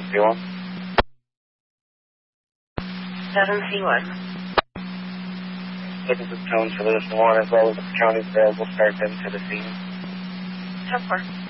7C1. 7C1. Looking for tones for this one as well as the county's available start them to the scene. 10-4.